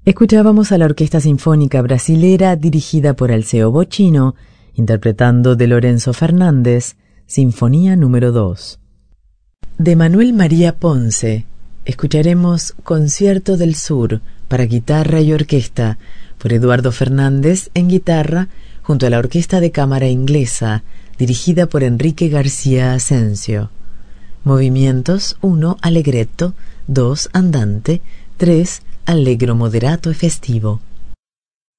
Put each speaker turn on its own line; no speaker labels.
Escuchábamos a la Orquesta Sinfónica Brasilera dirigida por Alceo Bocchino, interpretando de Lorenzo Fernández, Sinfonía número 2. De Manuel María Ponce, escucharemos Concierto del Sur para guitarra y orquesta, por Eduardo Fernández en guitarra, junto a la Orquesta de Cámara Inglesa, dirigida por Enrique García Asensio. Movimientos: 1 allegretto, 2 andante, 3 allegro moderato e festivo.